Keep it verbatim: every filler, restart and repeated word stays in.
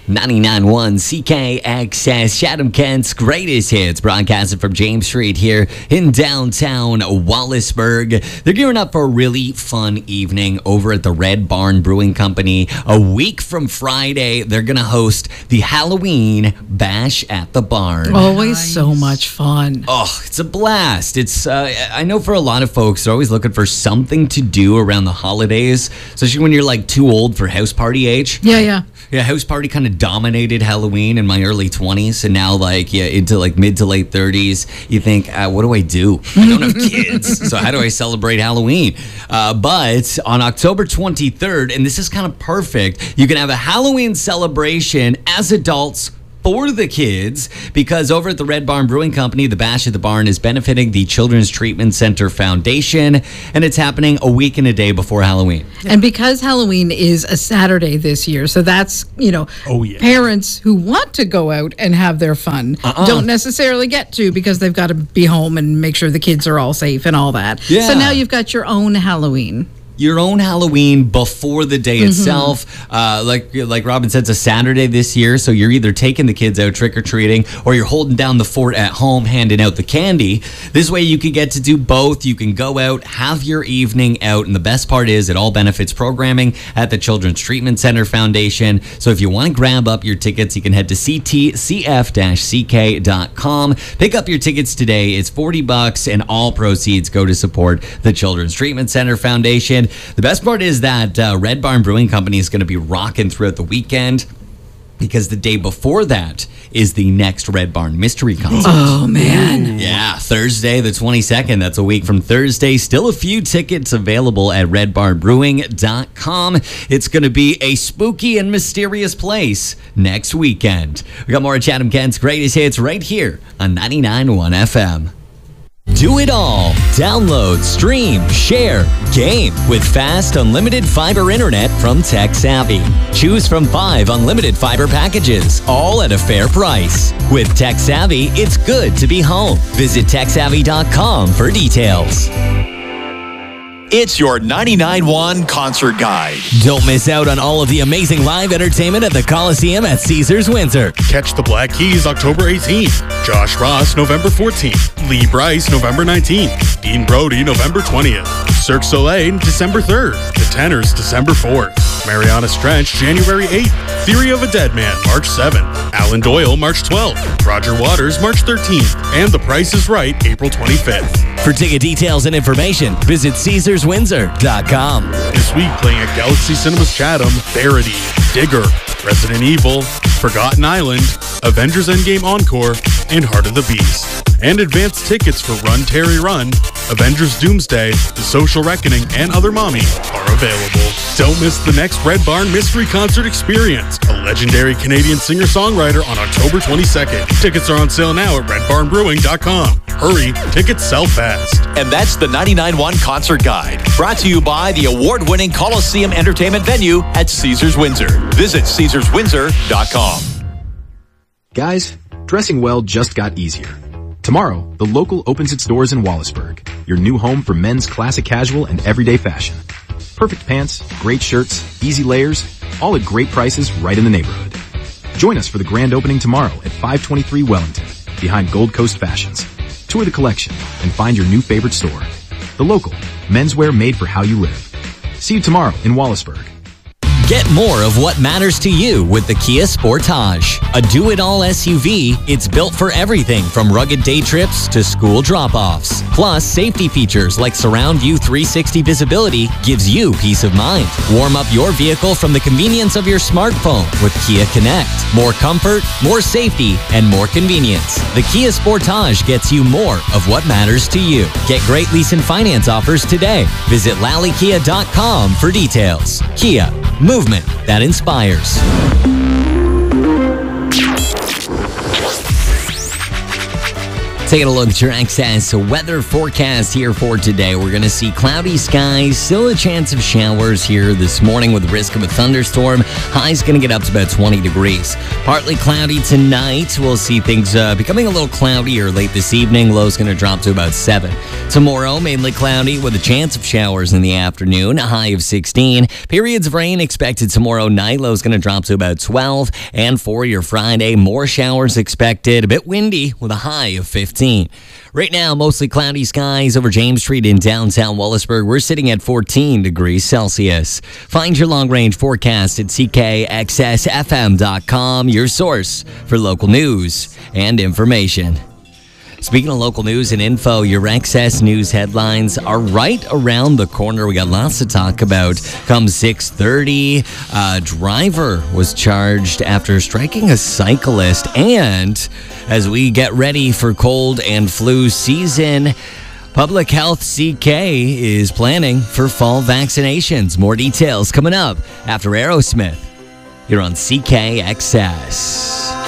ninety-nine point one C K X S, Chatham Kent's greatest hits, broadcasted from James Street here in downtown Wallaceburg. They're gearing up for a really fun evening over at the Red Barn Brewing Company. A week from Friday, they're going to host the Halloween Bash at the Barn. Always nice. So much fun. Oh, it's a blast. It's uh, I know for a lot of folks, they're always looking for something to do around the holidays, especially when you're like too old for house party age. Yeah, yeah. Yeah, house party kind of dominated Halloween in my early twenties, and now like yeah into like mid to late thirties, you think, uh, what do I do? I don't have kids, so how do I celebrate Halloween? Uh, but on October twenty-third, and this is kind of perfect, you can have a Halloween celebration as adults for the kids, because over at the Red Barn Brewing Company, the Bash at the Barn is benefiting the Children's Treatment Center Foundation, and it's happening a week and a day before Halloween. And because Halloween is a Saturday this year, so that's, you know, oh, yeah. parents who want to go out and have their fun uh-uh. don't necessarily get to, because they've got to be home and make sure the kids are all safe and all that. Yeah. So now you've got your own Halloween. Your own Halloween before the day mm-hmm. itself. Uh, like like Robin said, it's a Saturday this year, so you're either taking the kids out trick-or-treating or you're holding down the fort at home handing out the candy. This way you can get to do both. You can go out, have your evening out, and the best part is it all benefits programming at the Children's Treatment Center Foundation. So if you want to grab up your tickets, you can head to c t c f dash c k dot com. Pick up your tickets today. It's forty bucks, and all proceeds go to support the Children's Treatment Center Foundation. The best part is that uh, Red Barn Brewing Company is going to be rocking throughout the weekend, because the day before that is the next Red Barn Mystery Concert. Oh, man. Yeah, Thursday the twenty-second. That's a week from Thursday. Still a few tickets available at red barn brewing dot com. It's going to be a spooky and mysterious place next weekend. We got more of Chatham Kent's greatest hits right here on ninety-nine point one F M. Do it all. Download, stream, share, game with fast, unlimited fiber internet from Tech Savvy. Choose from five unlimited fiber packages, all at a fair price. With Tech Savvy, it's good to be home. Visit tech savvy dot com for details. It's your ninety-nine point one Concert Guide. Don't miss out on all of the amazing live entertainment at the Coliseum at Caesars Windsor. Catch the Black Keys October eighteenth, Josh Ross November fourteenth, Lee Brice November nineteenth, Dean Brody November twentieth, Cirque Soleil December third, The Tenors December fourth, Mariana Trench January eighth, Theory of a Dead Man March seventh, Alan Doyle March twelfth, Roger Waters March thirteenth, and The Price is Right April twenty-fifth. For ticket details and information, visit caesars windsor dot com. This week playing at Galaxy Cinemas Chatham, Verity, Digger, Resident Evil, Forgotten Island, Avengers Endgame Encore, and Heart of the Beast. And advanced tickets for Run Terry Run, Avengers Doomsday, The Social Reckoning, and Other Mommy are available. Don't miss the next Red Barn Mystery Concert Experience, a legendary Canadian singer-songwriter, on October twenty-second. Tickets are on sale now at red barn brewing dot com. Hurry, tickets sell fast. And that's the ninety-nine point one Concert Guide, brought to you by the award-winning Coliseum Entertainment venue at Caesars Windsor. Visit caesars windsor dot com. Guys, dressing well just got easier. Tomorrow, The Local opens its doors in Wallaceburg, your new home for men's classic casual and everyday fashion. Perfect pants, great shirts, easy layers, all at great prices right in the neighborhood. Join us for the grand opening tomorrow at five twenty-three Wellington, behind Gold Coast Fashions. Tour the collection and find your new favorite store. The Local, menswear made for how you live. See you tomorrow in Wallaceburg. Get more of what matters to you with the Kia Sportage. A do-it-all S U V, it's built for everything from rugged day trips to school drop-offs. Plus, safety features like Surround View three sixty visibility gives you peace of mind. Warm up your vehicle from the convenience of your smartphone with Kia Connect. More comfort, more safety, and more convenience. The Kia Sportage gets you more of what matters to you. Get great lease and finance offers today. Visit lally kia dot com for details. Kia. Movement that inspires. Taking a look at your Access weather forecast here for today. We're going to see cloudy skies, still a chance of showers here this morning with the risk of a thunderstorm. High's going to get up to about twenty degrees. Partly cloudy tonight. We'll see things uh, becoming a little cloudier late this evening. Low's going to drop to about seven. Tomorrow, mainly cloudy with a chance of showers in the afternoon. A high of sixteen. Periods of rain expected tomorrow night. Low's going to drop to about twelve. And for your Friday, more showers expected. A bit windy with a high of fifteen. Right now, mostly cloudy skies over James Street in downtown Wallaceburg. We're sitting at fourteen degrees Celsius. Find your long-range forecast at c k x s f m dot com, your source for local news and information. Speaking of local news and info, your Access News headlines are right around the corner. We got lots to talk about. Come six thirty, a driver was charged after striking a cyclist. And as we get ready for cold and flu season, Public Health C K is planning for fall vaccinations. More details coming up after Aerosmith. You're on C K X S.